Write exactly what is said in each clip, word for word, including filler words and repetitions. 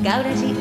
ガウラジ。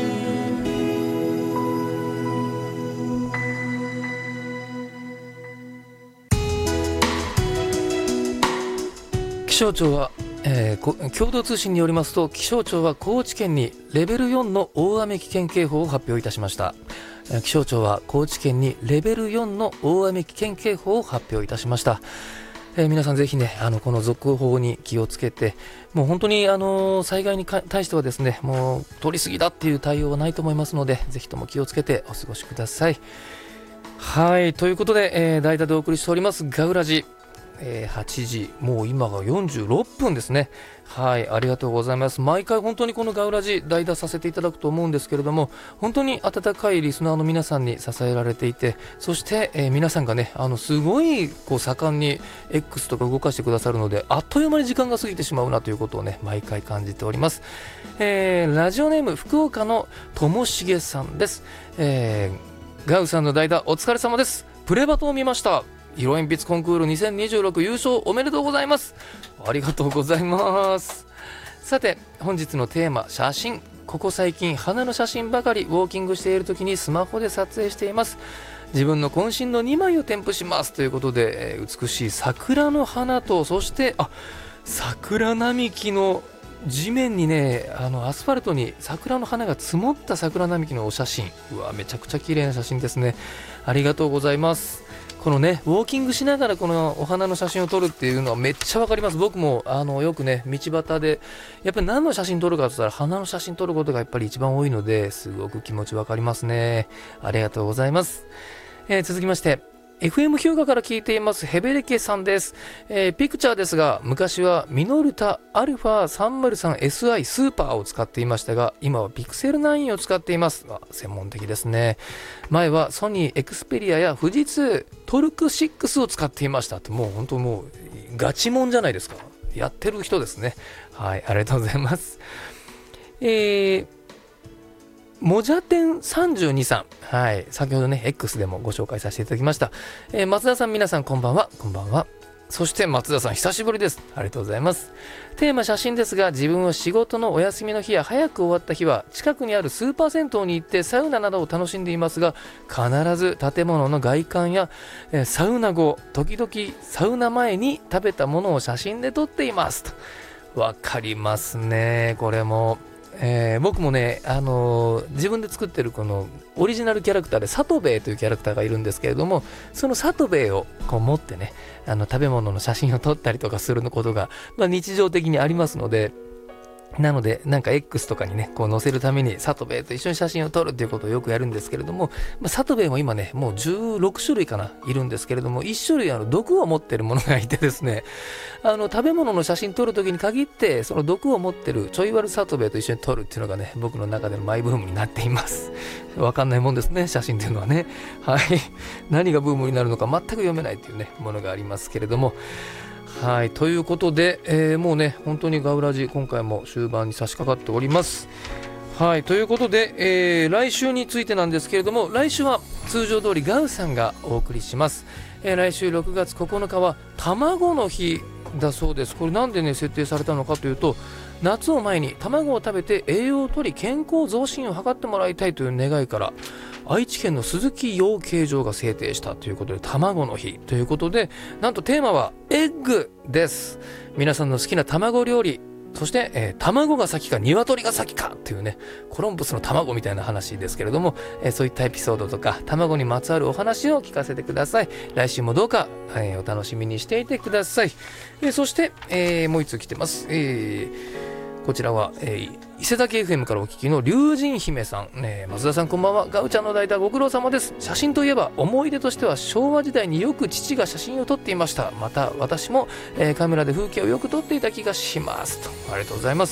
気象庁は、えー、共同通信によりますと、気象庁は高知県にレベルよんの大雨危険警報を発表いたしました。気象庁は高知県にレベルよんの大雨危険警報を発表いたしました。えー、皆さんぜひね、あのこの続報に気をつけて、もう本当にあの災害に対してはですね、もう通り過ぎだっていう対応はないと思いますので、ぜひとも気をつけてお過ごしください。はい、ということで、えー、代打でお送りしておりますガウラジ、えー、はちじ、もう今がよんじゅうろっぷんですね。はい、ありがとうございます。毎回本当にこのガウラジ代打させていただくと思うんですけれども、本当に温かいリスナーの皆さんに支えられていて、そして、えー、皆さんがね、あのすごいこう盛んに X とか動かしてくださるので、あっという間に時間が過ぎてしまうなということをね、毎回感じております。えー、ラジオネーム福岡のともしげさんです。えー、ガウさんの代打お疲れ様です。プレバトを見ました。色鉛筆コンクールにせんにじゅうろく優勝おめでとうございます。ありがとうございます。さて本日のテーマ、写真。ここ最近花の写真ばかりウォーキングしている時にスマホで撮影しています。自分の渾身のにまいを添付しますということで、えー、美しい桜の花と、そしてあ桜並木の地面にね、あのアスファルトに桜の花が積もった桜並木のお写真。うわ、めちゃくちゃ綺麗な写真ですね。ありがとうございます。このね、ウォーキングしながらこのお花の写真を撮るっていうのはめっちゃわかります。僕もあのよくね、道端でやっぱり何の写真撮るかと言ったら花の写真撮ることがやっぱり一番多いので、すごく気持ちわかりますね。ありがとうございます。えー、続きまして、エフエム ヒューガから聞いていますヘベレケさんです。えー、ピクチャーですが、昔はミノルタ アルファさんまるさんエスアイ スーパーを使っていましたが、今はピクセルナインを使っています。あ、専門的ですね。前はソニーエクスペリアや富士通トルクシックスを使っていましたって。もう本当もうガチモンじゃないですか。やってる人ですね。はい、ありがとうございます。えーもじゃてんさんじゅうにさん、はい、先ほどね X でもご紹介させていただきました。えー、松田さん、皆さんこんばんは。こんばんは。そして松田さん、久しぶりです。ありがとうございます。テーマ写真ですが、自分は仕事のお休みの日や早く終わった日は近くにあるスーパー銭湯に行ってサウナなどを楽しんでいますが、必ず建物の外観や、えー、サウナ後、時々サウナ前に食べたものを写真で撮っていますと。わかりますね、これも。えー、僕もね、あのー、自分で作ってるこのオリジナルキャラクターでサトベイというキャラクターがいるんですけれども、そのサトベイをこう持ってね、あの食べ物の写真を撮ったりとかすることが、まあ、日常的にありますので、なのでなんか X とかにねこう載せるためにサトベイと一緒に写真を撮るっていうことをよくやるんですけれども、まあ、サトベイも今ねもうじゅうろくしゅるいかないるんですけれども、いち種類あの毒を持ってるものがいてですね、あの食べ物の写真撮るときに限ってその毒を持ってるちょい悪サトベイと一緒に撮るっていうのがね、僕の中でのマイブームになっています。わかんないもんですね、写真っていうのはね。はい、何がブームになるのか全く読めないっていうねものがありますけれども、はい、ということで、えー、もうね本当にガウラジ今回も終盤に差し掛かっております。はい、ということで、えー、来週についてなんですけれども、来週は通常通りガウさんがお送りします。えー、来週ろくがつここのかは卵の日だそうです。これなんでね設定されたのかというと、夏を前に卵を食べて栄養を取り健康増進を図ってもらいたいという願いから愛知県の鈴木養鶏場が制定したということで、卵の日ということで、なんとテーマはエッグです。皆さんの好きな卵料理、そして、えー、卵が先か鶏が先かっていうね、コロンブスの卵みたいな話ですけれども、えー、そういったエピソードとか卵にまつわるお話を聞かせてください。来週もどうか、えー、お楽しみにしていてください。えー、そして、えー、もう一つ来てます。えーこちらは、えー、伊勢崎 エフエム からお聞きの龍神姫さん、えー、松田さんこんばんは。ガウちゃんの代打ご苦労様です。写真といえば思い出としては昭和時代によく父が写真を撮っていました。また私も、えー、カメラで風景をよく撮っていた気がしますと。ありがとうございます。